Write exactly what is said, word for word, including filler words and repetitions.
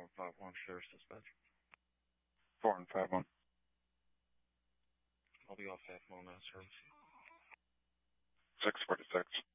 one five one, Sheriff's Dispatch. four one five one. I'll be off half mile now, service. six forty-six.